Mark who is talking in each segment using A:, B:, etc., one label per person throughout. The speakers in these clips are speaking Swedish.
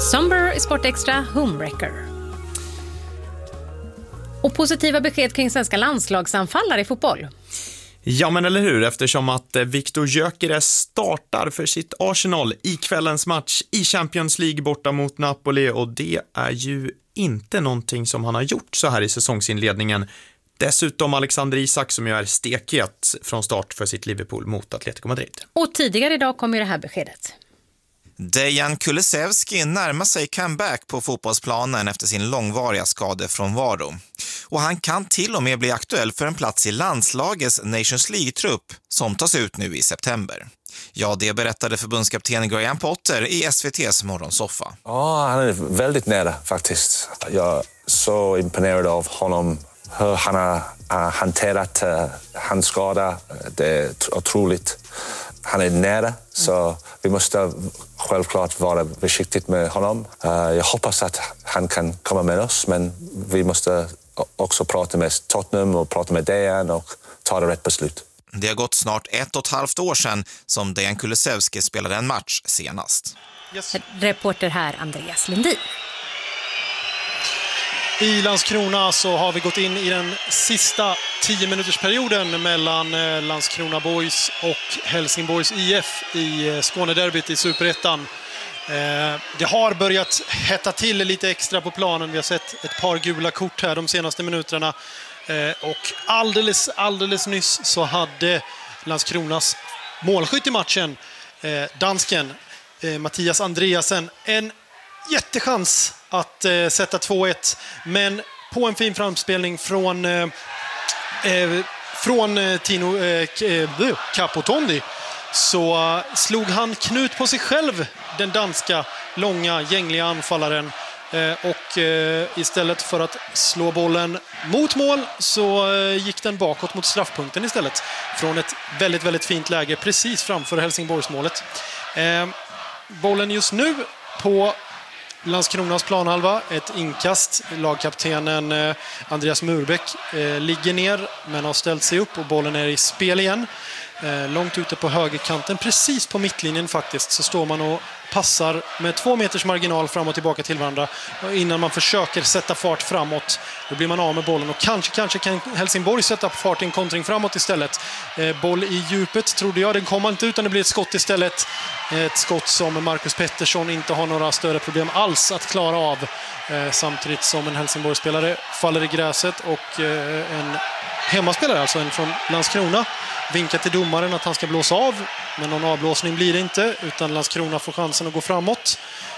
A: Somber i Sport Extra, Homewrecker. Och positiva besked kring svenska landslagsanfallare i fotboll.
B: Ja, men eller hur, eftersom att Viktor Gyökeres startar för sitt Arsenal i kvällens match i Champions League borta mot Napoli, och det är ju inte någonting som han har gjort så här i säsongsinledningen. Dessutom Alexander Isak som ju är stekhet från start för sitt Liverpool mot Atletico Madrid.
A: Och tidigare idag kom ju det här beskedet.
C: Dejan Kulusevski närmar sig comeback på fotbollsplanen efter sin långvariga skadefrånvaro. Och han kan till och med bli aktuell för en plats i landslagets Nations League-trupp som tas ut nu i september. Ja, det berättade förbundskapten Graham Potter i SVT:s morgonsoffa.
D: Ja, han är väldigt nära faktiskt. Jag är så imponerad av honom. Hur han har hanterat hans skada. Det är otroligt. Han är nära, så vi måste självklart vara försiktigt med honom. Jag hoppas att han kan komma med oss, men vi måste också prata med Tottenham och prata med Dejan och ta det rätt beslut.
C: Det har gått snart 1,5 år sedan som Dejan Kulusevski spelade en match senast.
A: Yes. Reporter här, Andreas Lundin.
E: I Landskrona så har vi gått in i den sista 10-minutersperioden mellan Landskrona Boys och Helsingborgs IF i Skånederbyt i Superettan. Det har börjat hetta till lite extra på planen. Vi har sett ett par gula kort här de senaste minuterna. Och alldeles nyss så hade Landskronas målskytt i matchen, dansken Mattias Andreasen, en jättechans att sätta 2-1, men på en fin framspelning från Tino Capotondi så slog han knut på sig själv, den danska långa gängliga anfallaren, och istället för att slå bollen mot mål så gick den bakåt mot straffpunkten istället, från ett väldigt fint läge precis framför Helsingborgsmålet. Bollen just nu på Landskronas planhalva, ett inkast. Lagkaptenen Andreas Murbeck ligger ner men har ställt sig upp och bollen är i spel igen. Långt ute på högerkanten, precis på mittlinjen faktiskt, så står man och passar med 2 meters marginal fram och tillbaka till varandra. Och innan man försöker sätta fart framåt, då blir man av med bollen och kanske kan Helsingborg sätta fart i en kontring framåt istället. Boll i djupet trodde jag, den kommer inte utan det blir ett skott istället. Ett skott som Marcus Pettersson inte har några större problem alls att klara av, samtidigt som en Helsingborg-spelare faller i gräset och en hemmaspelare, alltså en från Landskrona, vinkar till domaren att han ska blåsa av, men någon avblåsning blir det inte, utan Landskrona får chansen att gå framåt.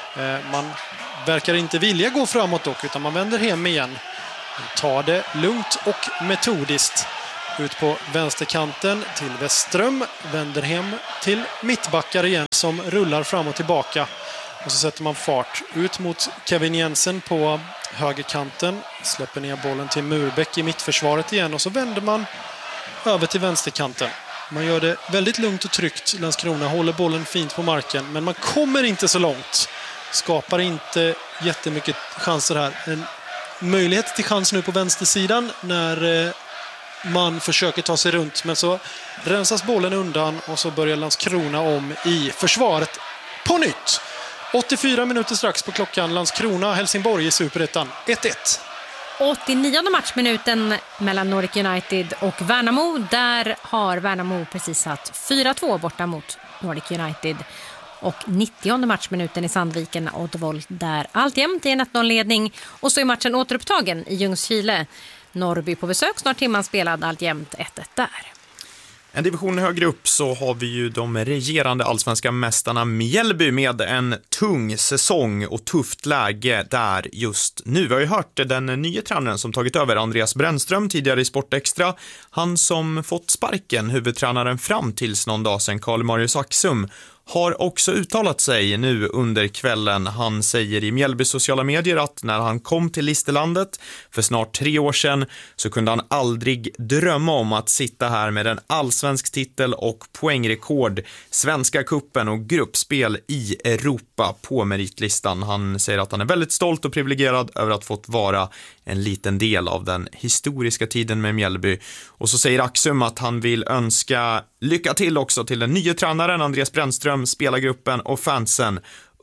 E: Man verkar inte vilja gå framåt dock, utan man vänder hem igen. Tar det lugnt och metodiskt ut på vänsterkanten till Westström, vänder hem till mittbackar igen som rullar fram och tillbaka. Och så sätter man fart ut mot Kevin Jensen på högerkanten, släpper ner bollen till Murbeck i mittförsvaret igen och så vänder man över till vänsterkanten. Man gör det väldigt lugnt och tryggt. Landskrona håller bollen fint på marken, men man kommer inte så långt. Skapar inte jättemycket chanser här. En möjlighet till chans nu på vänstersidan när man försöker ta sig runt, men så rensas bollen undan och så börjar Landskrona om i försvaret på nytt. 84 minuter strax på klockan. Landskrona, Helsingborg i Superettan 1-1.
A: 89:e matchminuten mellan Nordic United och Värnamo. Där har Värnamo precis satt 4-2 borta mot Nordic United. Och 90:e matchminuten i Sandviken, Oddevold, där alltjämt är en 1-0-ledning. Och så är matchen återupptagen i Ljungskile. Norrby på besök, snart timman spelad, alltjämt 1-1 där.
B: En division högre upp så har vi ju de regerande allsvenska mästarna Mjällby med en tung säsong och tufft läge där just nu. Vi har ju hört den nya tränaren som tagit över, Andreas Brännström, tidigare i Sport Extra. Han som fått sparken, huvudtränaren fram tills någon dag sedan, Karl Marius Axum, har också uttalat sig nu under kvällen. Han säger i Mjällby sociala medier att när han kom till Listerlandet för snart 3 år sedan så kunde han aldrig drömma om att sitta här med en allsvensk titel och poängrekord, Svenska kuppen och gruppspel i Europa på meritlistan. Han säger att han är väldigt stolt och privilegierad över att fått vara en liten del av den historiska tiden med Mjällby. Och så säger Axum att han vill önska lycka till också till den nya tränaren Andreas Brännström, spelargruppen och fansen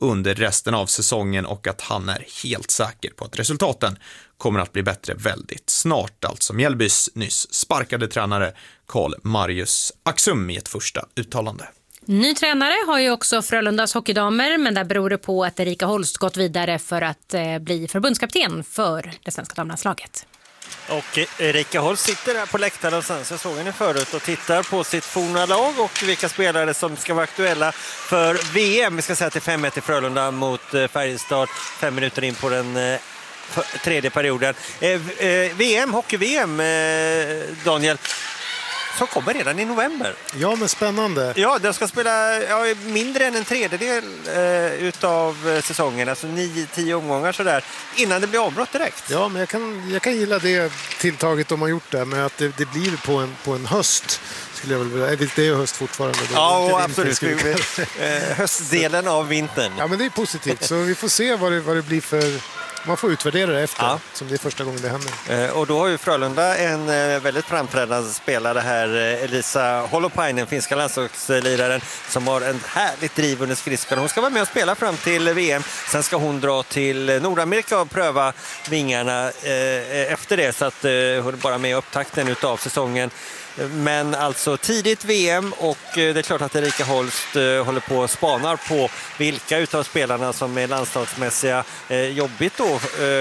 B: under resten av säsongen och att han är helt säker på att resultaten kommer att bli bättre väldigt snart. Alltså Mjällbys nyss sparkade tränare Karl Marius Axum i ett första uttalande.
A: Ny tränare har ju också Frölundas hockeydamer, men där beror det på att Erika Holst gått vidare för att bli förbundskapten för det svenska damlandslaget.
F: Och Erika Holst sitter där på läktaren och sen så såg ni förut och tittar på sitt forna lag och vilka spelare som ska vara aktuella för VM. Vi ska säga till 5-1 i Frölunda mot Färjestad 5 minuter in på den tredje perioden. Hockey-VM, Daniel, som kommer redan i november.
E: Ja, men spännande.
F: Ja, de ska spela mindre än en tredjedel utav säsongen, alltså 9-10 omgångar sådär, innan det blir avbrott direkt.
E: Ja, men jag kan gilla det tilltaget de har gjort där, med att det blir på en höst. Skulle jag väl vilja. Det är ju höst fortfarande.
F: Ja, absolut. Höstdelen av vintern.
E: Ja, men det är positivt. Så vi får se vad det blir för... Man får utvärdera det efter, som det är första gången det händer.
F: Och då har ju Frölunda en väldigt framträdande spelare här, Elisa Holopainen, finska landslagsliraren, som har en härligt driv under skridskan. Hon ska vara med och spela fram till VM. Sen ska hon dra till Nordamerika och pröva vingarna efter det, så att hon är bara med i upptakten utav säsongen. Men alltså tidigt VM, och det är klart att Erika Holst håller på och spanar på vilka utav spelarna som är landslagsmässiga. Jobbigt då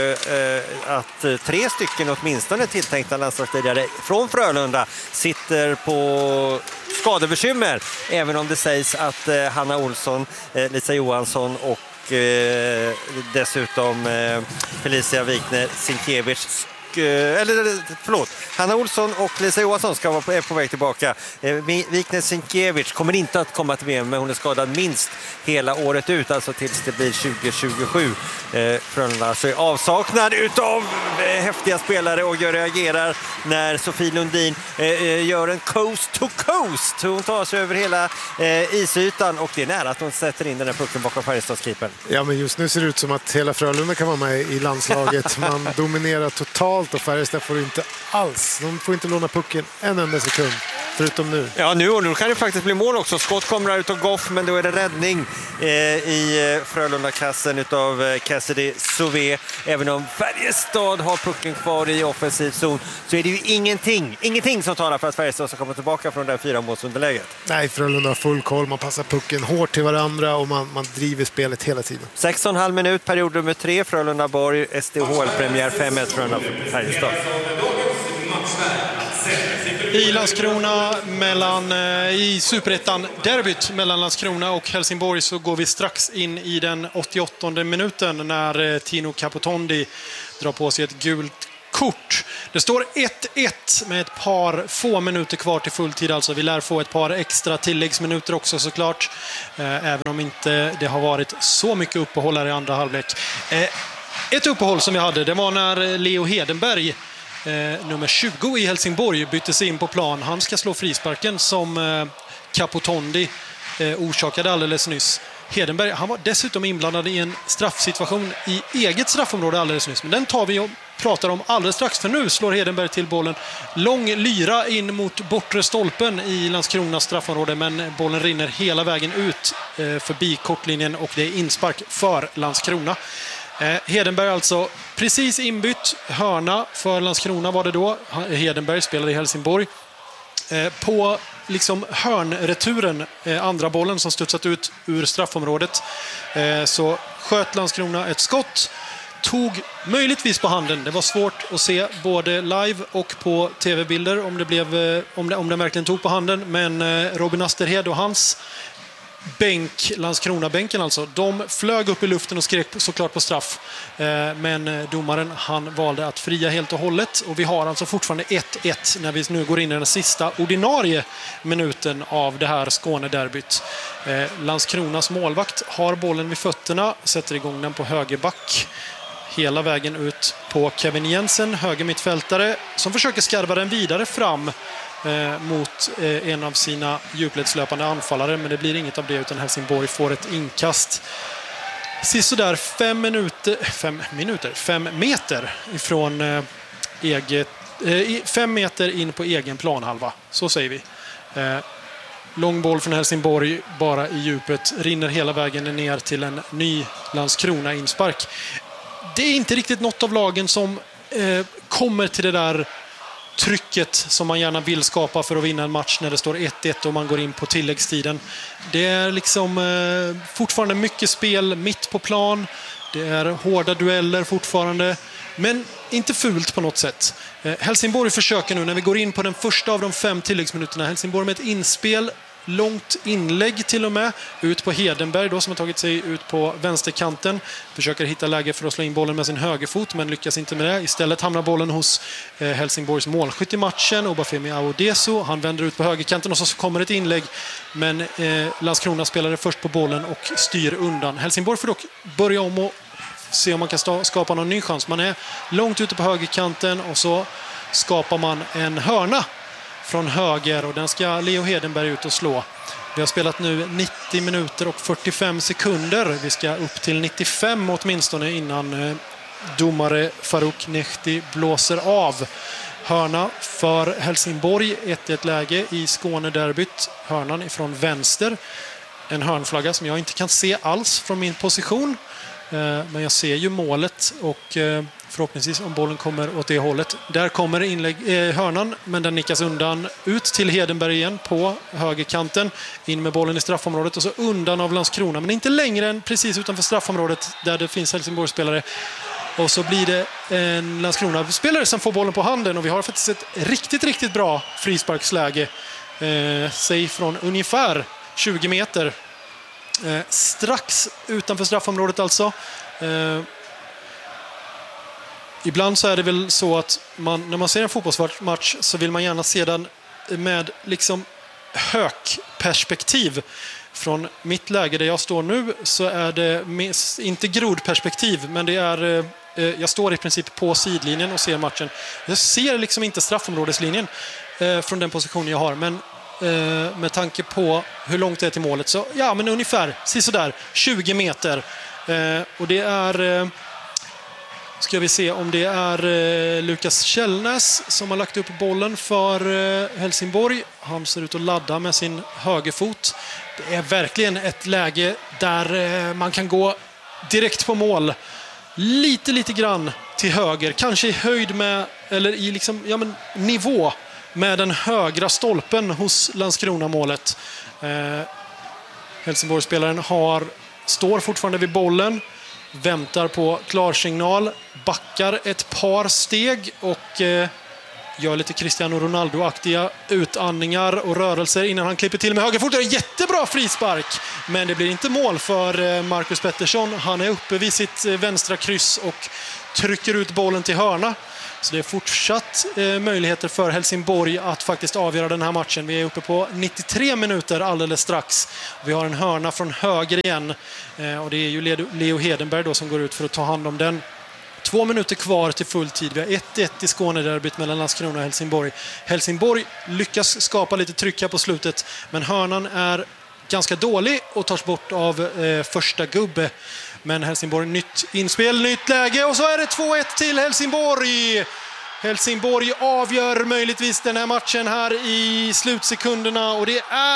F: att 3 stycken åtminstone tilltänkta landslagsledare från Frölunda sitter på skadebekymmer, även om det sägs att Hanna Olsson, Lisa Johansson och dessutom Felicia Wikner-Sienkiewicz, Hanna Olsson och Lisa Johansson ska vara på väg tillbaka. Wikner-Sienkiewicz kommer inte att komma till VM, men hon är skadad minst hela året ut, alltså tills det blir 2027. Frölunda så är avsaknad utav häftiga spelare, och jag reagerar när Sofie Lundin gör en coast to coast. Hon tar sig över hela isytan, och det är nära att hon sätter in den här pucken bakom Färjestadskipern.
E: Ja, men just nu ser det ut som att hela Frölunda kan vara med i landslaget. Man dominerar totalt, och Färjestad får inte alls. De får inte låna pucken en enda sekund, förutom nu.
F: Ja, nu kan det faktiskt bli mål också. Skott kommer ut av Goff, men då är det räddning i Frölunda-kassen utav Cassidy Sauvé. Även om Färjestad har pucken kvar i offensiv zon, så är det ju ingenting som talar för att Färjestad ska komma tillbaka från det 4-målsunderläget.
E: Nej, Frölunda har full koll. Man passar pucken hårt till varandra, och man driver spelet hela tiden.
F: 6,5 minut, period nummer 3. Frölunda-Borg, SDHL-premiär 5-1 Frölunda-Färjestad.
E: I Landskrona i Superettan-derbyt mellan Landskrona och Helsingborg så går vi strax in i den 88:e minuten när Tino Capotondi drar på sig ett gult kort. Det står 1-1 med ett par få minuter kvar till fulltid. Alltså vi lär få ett par extra tilläggsminuter också såklart. Även om inte det har varit så mycket uppehåll här i andra halvlek. Ett uppehåll som vi hade, det var när Leo Hedenberg, nummer 20 i Helsingborg, bytte sig in på plan. Han ska slå frisparken som Capotondi orsakade alldeles nyss. Hedenberg, han var dessutom inblandad i en straffsituation i eget straffområde alldeles nyss. Men den tar vi och pratar om alldeles strax, för nu slår Hedenberg till bollen. Lång lyra in mot bortre stolpen i Landskronas straffområde, men bollen rinner hela vägen ut förbi kortlinjen, och det är inspark för Landskrona. Hedenberg alltså precis inbytt, hörna för Landskrona var det då. Hedenberg spelade i Helsingborg. På liksom hörnreturen, andra bollen som studsat ut ur straffområdet, så sköt Landskrona ett skott. Tog möjligtvis på handen. Det var svårt att se både live och på tv-bilder om den verkligen tog på handen. Men Robin Asterhed och hans bänk, Landskrona-bänken alltså, de flög upp i luften och skrek såklart på straff. Men domaren, han valde att fria helt och hållet, och vi har alltså fortfarande 1-1 när vi nu går in i den sista ordinarie minuten av det här Skånederbyt. Landskronas målvakt har bollen vid fötterna, sätter igång den på högerback hela vägen ut på Kevin Jensen, höger mittfältare, som försöker skarva den vidare fram mot en av sina djupledslöpande anfallare, men det blir inget av det, utan Helsingborg får ett inkast sist där 5 meter ifrån 5 meter in på egen planhalva, så säger vi. lång boll från Helsingborg bara i djupet. Rinner hela vägen ner till en ny Landskrona-inspark. Det är inte riktigt något av lagen som kommer till det där trycket som man gärna vill skapa för att vinna en match när det står 1-1 och man går in på tilläggstiden. Det är liksom fortfarande mycket spel mitt på plan. Det är hårda dueller fortfarande, men inte fult på något sätt. Helsingborg försöker nu när vi går in på den första av de 5 tilläggsminuterna. Helsingborg med ett inspel, långt inlägg till och med, ut på Hedenberg då, som har tagit sig ut på vänsterkanten. Försöker hitta läge för att slå in bollen med sin högerfot, men lyckas inte med det. Istället hamnar bollen hos Helsingborgs målskytt i matchen, Obafemi Aodesu. Han vänder ut på högerkanten och så kommer ett inlägg, men Landskrona spelade först på bollen och styr undan. Helsingborg får dock börja om och se om man kan skapa någon ny chans. Man är långt ute på högerkanten och så skapar man en hörna från höger och den ska Leo Hedenberg ut och slå. Vi har spelat nu 90 minuter och 45 sekunder. Vi ska upp till 95 åtminstone innan domare Farouk Nehti blåser av. Hörna för Helsingborg, 1-1 läge i Skånederbyt. Hörnan ifrån vänster. En hörnflagga som jag inte kan se alls från min position. Men jag ser ju målet och förhoppningsvis om bollen kommer åt det hållet. Där kommer hörnan, men den nickas undan ut till Hedenberg igen på högerkanten. In med bollen i straffområdet och så undan av Landskrona. Men inte längre än precis utanför straffområdet där det finns Helsingborgsspelare. Och så blir det en Landskrona-spelare som får bollen på handen. Och vi har faktiskt ett riktigt, riktigt bra frisparksläge. Säg från ungefär 20 meter. Strax utanför straffområdet alltså. Ibland så är det väl så att när man ser en fotbollsmatch så vill man gärna se den med liksom hökperspektiv. Från mitt läge där jag står nu så är det inte grodperspektiv, men det är jag står i princip på sidlinjen och ser matchen. Jag ser liksom inte straffområdeslinjen från den positionen jag har, men med tanke på hur långt det är till målet så ja, men ungefär sådär 20 meter. Och det är ska vi se om det är Lukas Källnäs som har lagt upp bollen för Helsingborg. Han ser ut att ladda med sin högerfot. Det är verkligen ett läge där man kan gå direkt på mål. Lite grann till höger, kanske i höjd med eller i liksom nivå med den högra stolpen hos Landskrona-målet. Helsingborgsspelaren står fortfarande vid bollen, väntar på klarsignal, backar ett par steg och gör lite Cristiano Ronaldo-aktiga utandningar och rörelser innan han klipper till med högerfot. Det är en jättebra frispark, men det blir inte mål för Marcus Pettersson. Han är uppe vid sitt vänstra kryss och trycker ut bollen till hörna. Så det är fortsatt möjligheter för Helsingborg att faktiskt avgöra den här matchen. Vi är uppe på 93 minuter alldeles strax. Vi har en hörna från höger igen. Och det är ju Leo Hedenberg då som går ut för att ta hand om den. 2 minuter kvar till full tid. Vi har 1-1 i Skånederbyt mellan Landskrona och Helsingborg. Helsingborg lyckas skapa lite tryck här på slutet, men hörnan är ganska dålig och tas bort av första gubbe. Men Helsingborg, nytt inspel, nytt läge och så är det 2-1 till Helsingborg. Helsingborg avgör möjligtvis den här matchen här i slutsekunderna och det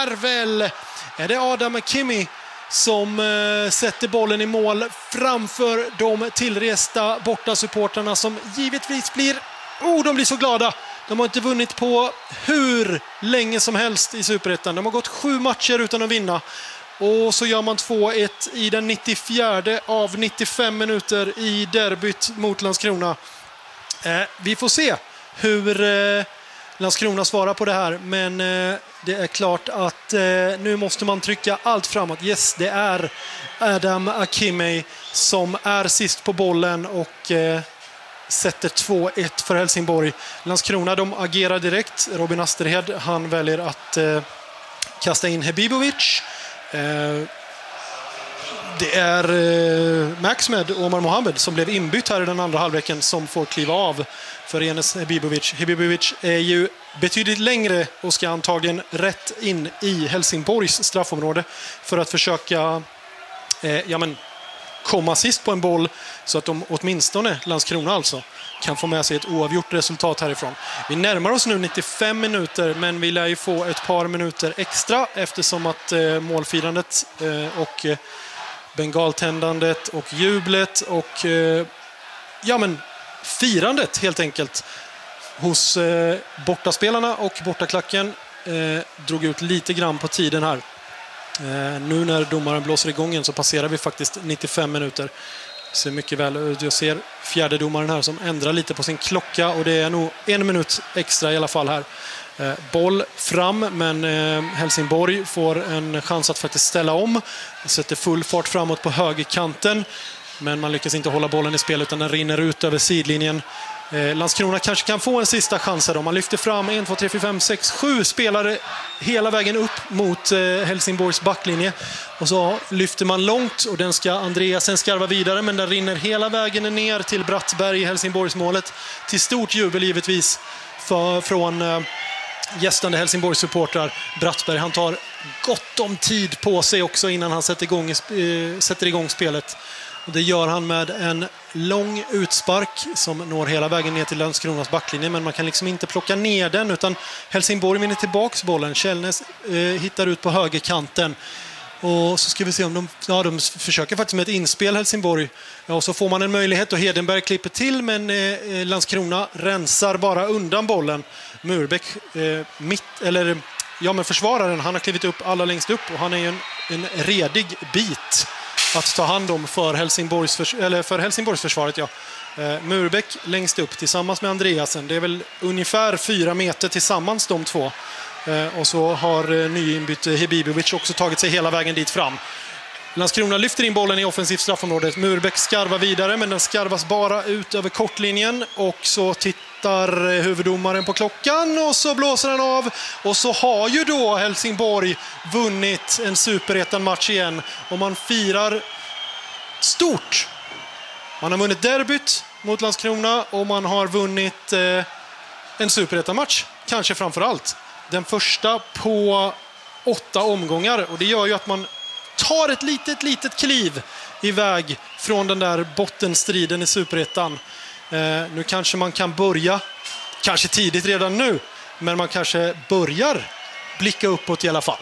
E: är det Adam Akimi som sätter bollen i mål framför de tillresta bortasupportarna som givetvis de blir så glada. De har inte vunnit på hur länge som helst i Superettan. De har gått 7 matcher utan att vinna. Och så gör man 2-1 i den 94 av 95 minuter i derbyt mot Landskrona. Vi får se hur Landskrona svarar på det här, men det är klart att nu måste man trycka allt framåt. Yes, det är Adam Akimi som är sist på bollen och sätter 2-1 för Helsingborg. Landskrona, de agerar direkt. Robin Asterhed, han väljer att kasta in Hebibovic. Det är Maxmed Omar Mohamed som blev inbytt här i den andra halvleken som får kliva av för Enes Hebibovic. Hebibovic är ju betydligt längre och ska antagligen rätt in i Helsingborgs straffområde för att försöka komma sist på en boll så att de åtminstone, Landskrona alltså, kan få med sig ett oavgjort resultat härifrån. Vi närmar oss nu 95 minuter, men vi lär ju få ett par minuter extra eftersom att målfirandet och bengaltändandet och jublet och firandet helt enkelt hos bortaspelarna och bortaklacken drog ut lite grann på tiden här. Nu när domaren blåser igång igen så passerar vi faktiskt 95 minuter. Ser mycket väl ut. Jag ser fjärde domaren här som ändrar lite på sin klocka och det är nog 1 minut extra i alla fall här. Boll fram, men Helsingborg får en chans att faktiskt ställa om. Sätter full fart framåt på högerkanten, men man lyckas inte hålla bollen i spel utan den rinner ut över sidlinjen. Landskrona kanske kan få en sista chans här då. Man lyfter fram 1, 2, 3, 4, 5, 6, 7 spelare hela vägen upp mot Helsingborgs backlinje. Och så lyfter man långt och den ska Andreasen skarva vidare, men den rinner hela vägen ner till Brattberg i Helsingborgsmålet. Till stort jubel givetvis från gästande Helsingborgs supportrar. Brattberg, han tar gott om tid på sig också innan han sätter igång spelet. Och det gör han med en lång utspark som når hela vägen ner till Landskronas backlinje, men man kan liksom inte plocka ner den utan Helsingborg vinner tillbaks bollen. Källnäs hittar ut på högerkanten. Och så ska vi se om de försöker faktiskt med ett inspel Helsingborg. Ja, och så får man en möjlighet och Hedenberg klipper till, men Landskrona rensar bara undan bollen. Murbeck försvararen, han har klivit upp allra längst upp och han är ju en redig bit att ta hand om för Helsingborgsförsvaret. Ja. Murbeck längst upp tillsammans med Andreasen. Det är väl ungefär 4 meter tillsammans de två. Och så har nyinbytt Hebibovic också tagit sig hela vägen dit fram. Landskrona lyfter in bollen i offensivt straffområdet. Murbeck skarvar vidare, men den skarvas bara ut över kortlinjen. Och så tittar huvuddomaren på klockan och så blåser han av. Och så har ju då Helsingborg vunnit en superettan-match igen. Och man firar stort. Man har vunnit derbyt mot Landskrona och man har vunnit en superettan-match. Kanske framför allt. Den första på 8 omgångar. Och det gör ju att man tar ett litet kliv iväg från den där bottenstriden i superettan. Nu kanske man kan börja, kanske tidigt redan nu, men man kanske börjar blicka uppåt i alla fall.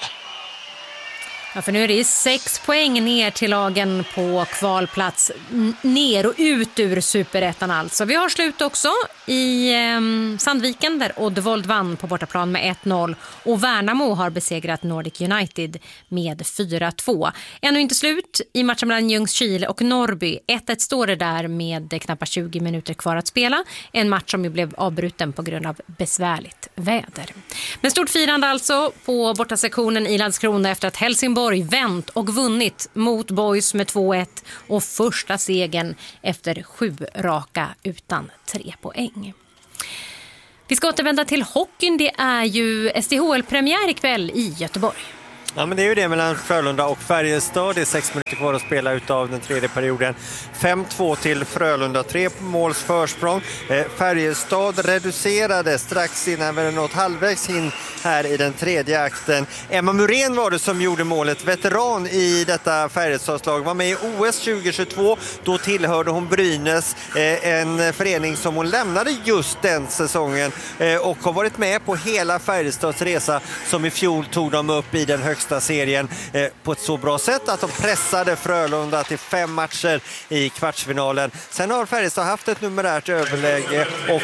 A: Ja, för nu är det 6 poäng ner till lagen på kvalplats. Ner och ut ur superettan alltså. Vi har slut också i Sandviken där Oddvold vann på bortaplan med 1-0. Och Värnamo har besegrat Nordic United med 4-2. Ännu inte slut i matchen mellan Ljungskile och Norrby. 1-1 står det där med knappt 20 minuter kvar att spela. En match som ju blev avbruten på grund av besvärligt väder. Men stort firande alltså på bortasektionen i Landskrona efter att Helsingborg vänt och vunnit mot Boys med 2-1 och första segern efter 7 raka utan 3 poäng. Vi ska återvända till hockeyn. Det är ju SDHL-premiär ikväll i Göteborg.
F: Ja, men det är ju det mellan Frölunda och Färjestad. Det är 6 minuter kvar att spela utav den tredje perioden. 5-2 till Frölunda, 3 måls försprång. Färjestad reducerade strax innan vi nått halvvägs in här i den tredje akten. Emma Muren var det som gjorde målet. Veteran i detta Färjestadslag. Var med i OS 2022. Då tillhörde hon Brynäs, en förening som hon lämnade just den säsongen. Och har varit med på hela Färjestads resa som i fjol tog dem upp i den högsta serien på ett så bra sätt att de pressade Frölunda till 5 matcher i kvartsfinalen. Sen har Färjestad haft ett numerärt överläge och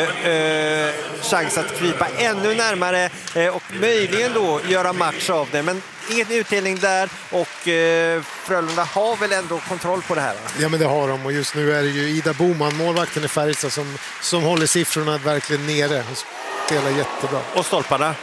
F: chans att krypa ännu närmare och möjligen då göra match av det. Men ingen utdelning där och Frölunda har väl ändå kontroll på det här?
G: Ja, men det har de, och just nu är det ju Ida Boman, målvakten i Färjestad, som håller siffrorna verkligen nere. Spelar jättebra.
F: Och stolparna.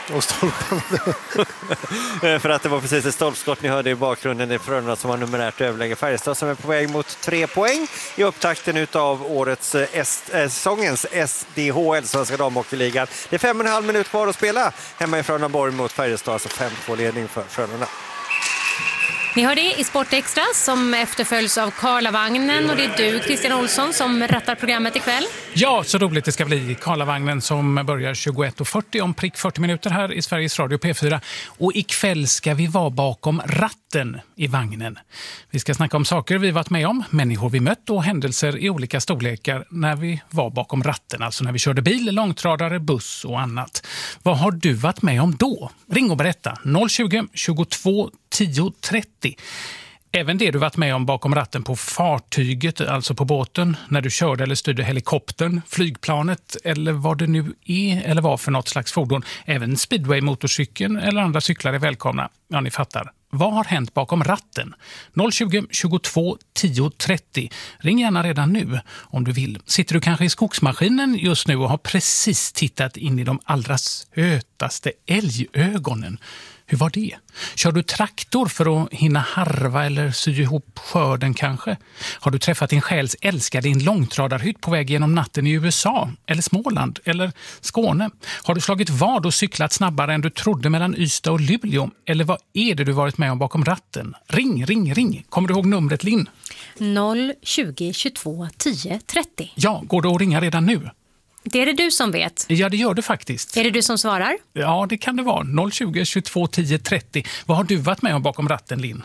F: För att det var precis ett stolpskott ni hörde i bakgrunden. Det är Frölunda som har numerärt överläge. Färjestad som är på väg mot 3 poäng i upptakten utav årets säsongens SDHL, Svenska Damhockeyligan. Det är 5,5 minuter kvar att spela hemma i Frölundaborg mot Färjestad. Alltså 5-2 ledning för Frölunda.
A: Ni hör det i Sport Extra som efterföljs av Karlavagnen och det är du, Christian Olsson, som rattar programmet ikväll.
H: Ja, så roligt det ska bli. Karlavagnen som börjar 21:40 om prick 40 minuter här i Sveriges Radio P4. Och ikväll ska vi vara bakom ratten i vagnen. Vi ska snacka om saker vi varit med om, människor vi mött och händelser i olika storlekar när vi var bakom ratten. Alltså när vi körde bil, långtradare, buss och annat. Vad har du varit med om då? Ring och berätta. 020 22 10 30. Även det du varit med om bakom ratten på fartyget, alltså på båten, när du körde eller styrde helikoptern, flygplanet eller vad det nu är eller var för något slags fordon. Även speedway-motorcykeln eller andra cyklar är välkomna. Ja, ni fattar. Vad har hänt bakom ratten? 020 22 10 30. Ring gärna redan nu om du vill. Sitter du kanske i skogsmaskinen just nu och har precis tittat in i de allra sötaste älgögonen? Hur var det? Kör du traktor för att hinna harva eller sy ihop skörden kanske? Har du träffat din själs älskade i en långtradarhytt på väg genom natten i USA? Eller Småland? Eller Skåne? Har du slagit vad och cyklat snabbare än du trodde mellan Ystad och Luleå? Eller vad är det du varit med om bakom ratten? Ring, ring, ring. Kommer du ihåg numret, Linn?
A: 020 22 10 30.
H: Ja, går det att ringa redan nu?
A: Det är det du som vet.
H: Ja, det gör det faktiskt.
A: Är det du som svarar?
H: Ja, det kan det vara. 020 22 10 30. Vad har du varit med om bakom ratten, Linn?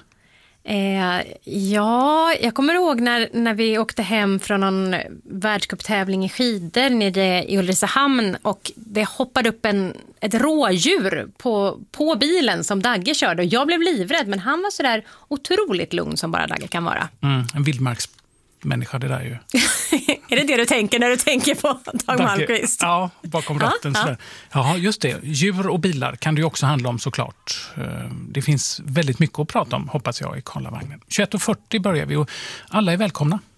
A: Ja, jag kommer ihåg när vi åkte hem från en världscuptävling i skidor nere i Ulricehamn och det hoppade upp ett rådjur på bilen som Dagge körde och jag blev livrädd, men han var så där otroligt lugn som bara Dagge kan vara.
H: En vildmarksmänniska det där ju.
A: Är det du tänker när du tänker på Dag Malmqvist?
H: Ja, bakom ratten.
A: Ja.
H: Ja, just det. Djur och bilar kan det ju också handla om såklart. Det finns väldigt mycket att prata om, hoppas jag, i Karlavagnen. 21:40 börjar vi och alla är välkomna.